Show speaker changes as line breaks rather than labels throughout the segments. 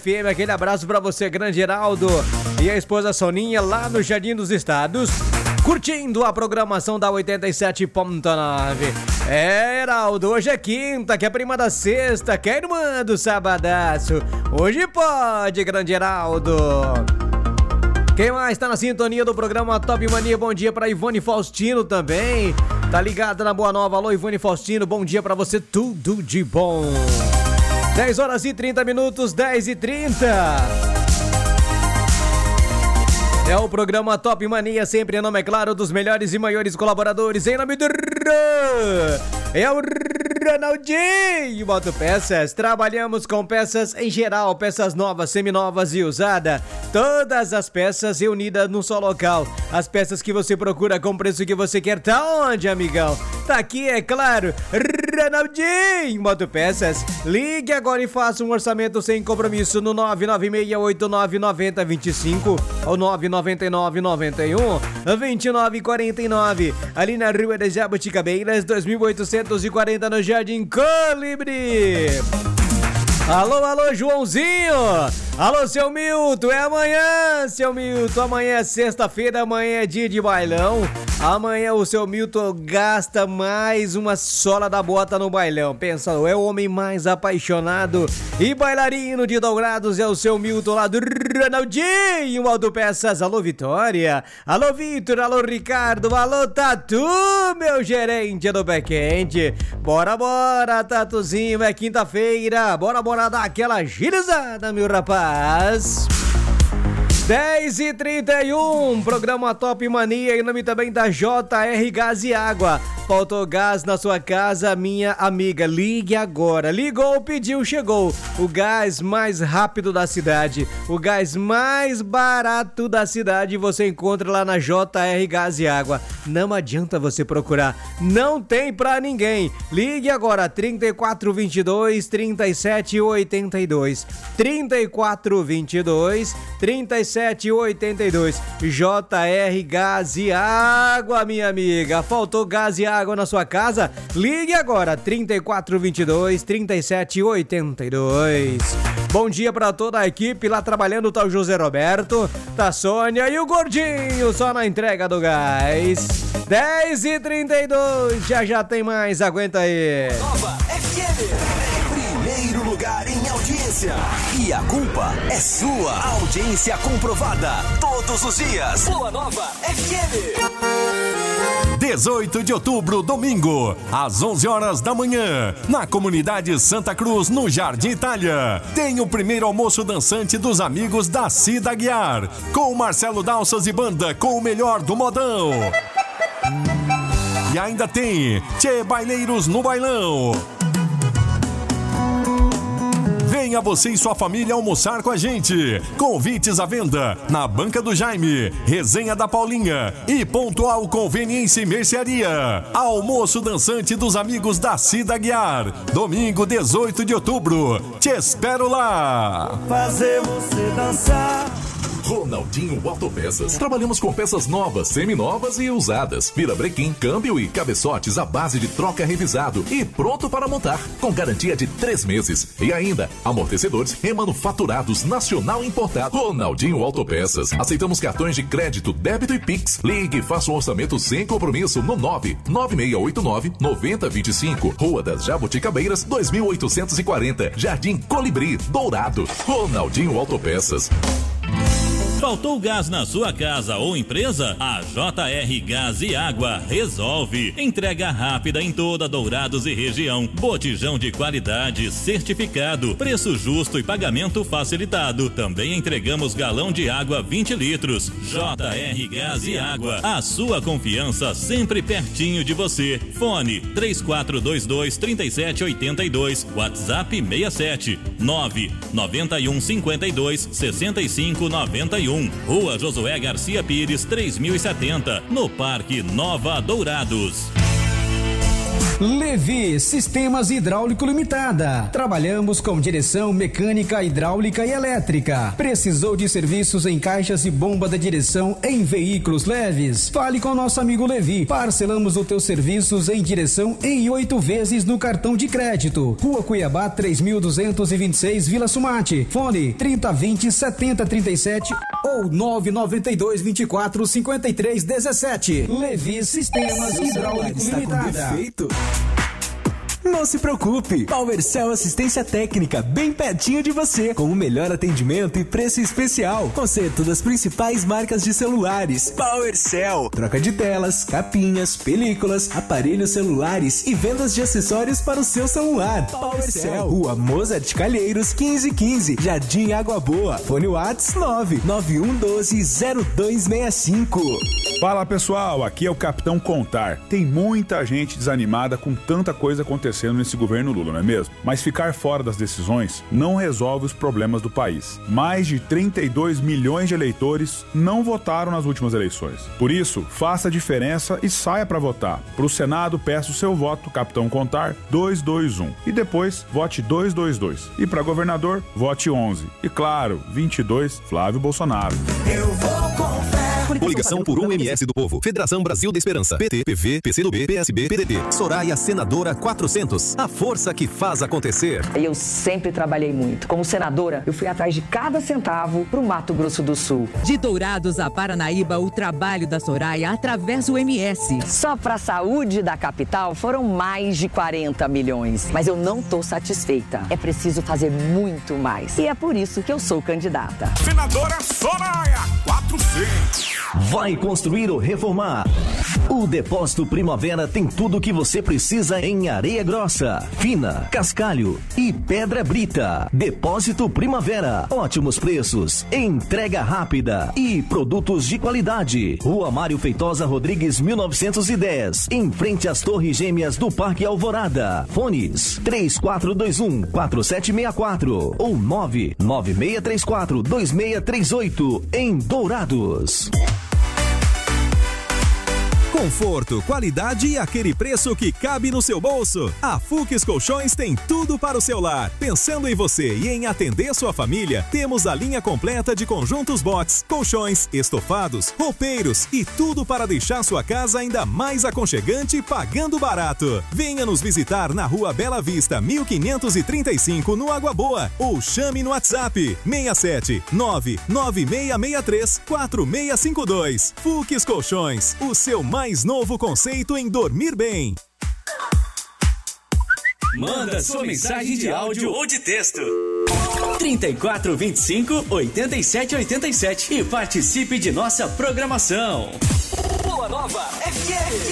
FM. Aquele abraço pra você, grande Geraldo, e a esposa Soninha lá no Jardim dos Estados, curtindo a programação da 87.9. Heraldo, hoje é quinta, que é prima da sexta, que é irmã do sabadaço. Hoje pode, grande Heraldo. Quem mais tá na sintonia do programa Top Mania? Bom dia pra Ivone Faustino também. Tá ligada na Boa Nova. Alô, Ivone Faustino, bom dia pra você, tudo de bom. 10 horas e 30 minutos, 10h30. É o programa Top Mania, sempre em nome, é claro, dos melhores e maiores colaboradores. Em nome do é o Ronaldinho Autopeças. Trabalhamos com peças em geral, peças novas, seminovas e usadas. Todas as peças reunidas num só local. As peças que você procura com o preço que você quer. Tá onde, amigão? Tá aqui, é claro, Ronaldinho Autopeças. Ligue agora e faça um orçamento sem compromisso no 996899025 ou 999912949, ali na Rua das Jabuticabeiras, 2840, no Jardim Colibri. Alô, alô, Joãozinho. Alô, seu Milton, é amanhã, seu Milton. Amanhã é sexta-feira, amanhã é dia de bailão. Amanhã o seu Milton gasta mais uma sola da bota no bailão. Pensa, é o homem mais apaixonado e bailarino de Dourados, é o seu Milton lá do Ronaldinho Autopeças. Alô, Vitória. Alô, Vitor. Alô, Ricardo. Alô, Tatu, meu gerente do back-end. Bora, bora, Tatuzinho, é quinta-feira. Bora, bora dar aquela girizada, meu rapaz. 10h31, programa Top Mania, em nome também da JR Gás e Água. Faltou gás na sua casa, minha amiga, ligue agora. Ligou, pediu, chegou. O gás mais rápido da cidade, o gás mais barato da cidade, você encontra lá na JR Gás e Água. Não adianta você procurar, não tem pra ninguém. Ligue agora, 3422-3782. 3422-3782. JR Gás e Água, minha amiga. Faltou gás e água na sua casa? Ligue agora, 3422-3782. Bom dia pra toda a equipe lá trabalhando, tá o José Roberto, tá a Sônia e o Gordinho só na entrega do gás. 10h32, já tem mais, aguenta aí.
Nova FM, primeiro lugar em audiência. E a culpa é sua. Audiência comprovada todos os dias. Boa Nova FM.
18 de outubro, domingo, às 11 horas da manhã, na comunidade Santa Cruz, no Jardim Itália, tem o primeiro almoço dançante dos amigos da Cida Guiar, com Marcelo Dalças e banda com o melhor do modão. E ainda tem Tchê Baileiros no Bailão. Venha você e sua família almoçar com a gente. Convites à venda na Banca do Jaime, Resenha da Paulinha e Pontual Conveniência e Mercearia. Almoço dançante dos amigos da Cida Guiar. Domingo, 18 de outubro. Te espero lá.
Fazer você dançar.
Ronaldinho Autopeças. Trabalhamos com peças novas, seminovas e usadas. Virabrequim, câmbio e cabeçotes à base de troca revisado e pronto para montar, com garantia de 3 meses. E ainda, amortecedores remanufaturados nacional importado. Ronaldinho Autopeças. Aceitamos cartões de crédito, débito e Pix. Ligue e faça um orçamento sem compromisso no 99689-9025. Rua das Jabuticabeiras, 2840. Jardim Colibri, Dourado. Ronaldinho Autopeças.
Faltou gás na sua casa ou empresa? A JR Gás e Água resolve. Entrega rápida em toda Dourados e região. Botijão de qualidade certificado. Preço justo e pagamento facilitado. Também entregamos galão de água 20 litros. JR Gás e Água. A sua confiança sempre pertinho de você. Fone 3422-3782. WhatsApp 67 99152-6591. Rua Josué Garcia Pires, 3070, no Parque Nova Dourados.
Levi Sistemas Hidráulico Limitada. Trabalhamos com direção mecânica, hidráulica e elétrica. Precisou de serviços em caixas e bomba de direção em veículos leves? Fale com nosso amigo Levi. Parcelamos os teus serviços em direção em 8 vezes no cartão de crédito. Rua Cuiabá 3226, Vila Sumate. Fone 3020 7037 ou 992 24 53 17. Levi Sistemas Hidráulico Limitada.
Não se preocupe, PowerCell Assistência Técnica, bem pertinho de você, com o melhor atendimento e preço especial. Conserto das principais marcas de celulares. PowerCell, troca de telas, capinhas, películas, aparelhos celulares e vendas de acessórios para o seu celular. PowerCell, Rua Mozart Calheiros, 1515, Jardim Água Boa. Fone Whats 991120265.
Fala pessoal, aqui é o Capitão Contar. Tem muita gente desanimada com tanta coisa acontecendo nesse governo Lula, não é mesmo? Mas ficar fora das decisões não resolve os problemas do país. Mais de 32 milhões de eleitores não votaram nas últimas eleições. Por isso, faça a diferença e saia para votar. Para o Senado, peço o seu voto, Capitão Contar 221. E depois, vote 222. E para governador, vote 11. E claro, 22, Flávio Bolsonaro.
Eu vou com fé.
Coligação por um MS do Povo. Federação Brasil da Esperança. PT, PV, PCdoB, PSB, PDT. Soraya Senadora 400. A força que faz acontecer.
Eu sempre trabalhei muito. Como senadora, eu fui atrás de cada centavo pro Mato Grosso do Sul.
De Dourados a Paranaíba, o trabalho da Soraya atravessa o MS.
Só pra saúde da capital foram mais de 40 milhões. Mas eu não tô satisfeita. É preciso fazer muito mais. E é por isso que eu sou candidata.
Senadora Soraya 400.
Vai construir ou reformar? O Depósito Primavera tem tudo o que você precisa em areia grossa, fina, cascalho e pedra brita. Depósito Primavera, ótimos preços, entrega rápida e produtos de qualidade. Rua Mário Feitosa Rodrigues 1910, em frente às Torres Gêmeas do Parque Alvorada. Fones 3421-4764 ou 99634-2638 em Dourados.
Conforto, qualidade e aquele preço que cabe no seu bolso. A Fux Colchões tem tudo para o seu lar. Pensando em você e em atender sua família, temos a linha completa de conjuntos box, colchões, estofados, roupeiros e tudo para deixar sua casa ainda mais aconchegante pagando barato. Venha nos visitar na Rua Bela Vista, 1535, no Água Boa, ou chame no WhatsApp 67 99663 4652. Fux Colchões, o seu mais novo conceito em dormir bem.
Manda sua mensagem de áudio ou de texto. 3425-8787 e participe de nossa programação.
Boa Nova FM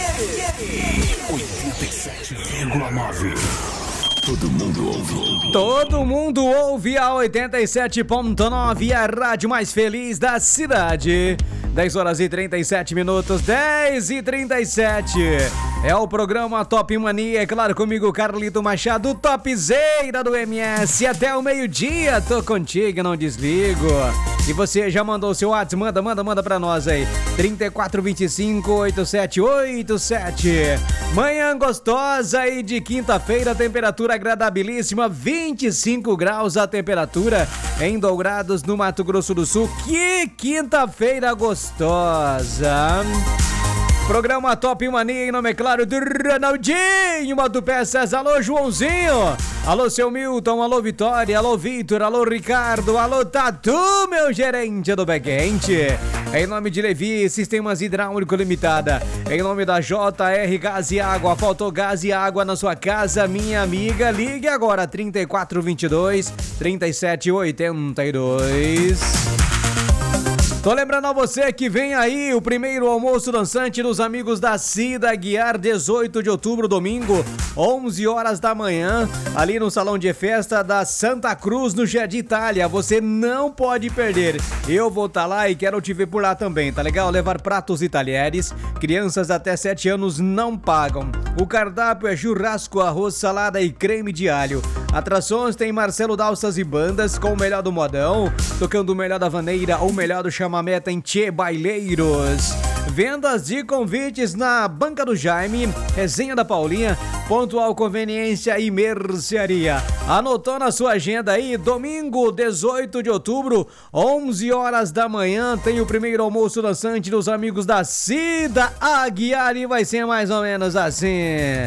87,9. Todo mundo ouve.
Todo mundo ouve a 87.9, a rádio mais feliz da cidade. 10 horas e 37 minutos, 10 e 37. É o programa Top Mania, é claro, comigo, Carlito Machado, topzeira do MS. Até o meio-dia, tô contigo, não desligo. E você já mandou seu WhatsApp? Manda pra nós aí. 3425-8787. Manhã gostosa aí de quinta-feira, temperatura agradabilíssima, 25 graus a temperatura em Dourados, no Mato Grosso do Sul. Que quinta-feira gostosa! Programa Top Mania em nome, é claro, do Ronaldinho Autopeças. Alô, Joãozinho. Alô, seu Milton. Alô, Vitória. Alô, Vitor. Alô, Ricardo. Alô, Tatu, meu gerente do Backend. Em nome de Levi Sistemas Hidráulico Limitada. Em nome da JR Gás e Água. Faltou gás e água na sua casa, minha amiga. Ligue agora, 3422-3782. Tô lembrando a você que vem aí o primeiro almoço dançante dos amigos da Cida Guiar, 18 de outubro, domingo, 11 horas da manhã, ali no Salão de Festa da Santa Cruz, no Jardim Itália. Você não pode perder. Eu vou estar lá e quero te ver por lá também, tá legal? Levar pratos e talheres. Crianças até 7 anos não pagam. O cardápio é churrasco, arroz, salada e creme de alho. Atrações tem Marcelo Dalças e bandas com o melhor do modão, tocando o melhor da vaneira ou o melhor do chamamé, tem Tchê Baileiros. Vendas de convites na Banca do Jaime, Resenha da Paulinha, Pontual Conveniência e Mercearia. Anotou na sua agenda aí, domingo 18 de outubro, 11 horas da manhã, tem o primeiro almoço dançante dos amigos da Cida Aguiar e vai ser mais ou menos assim.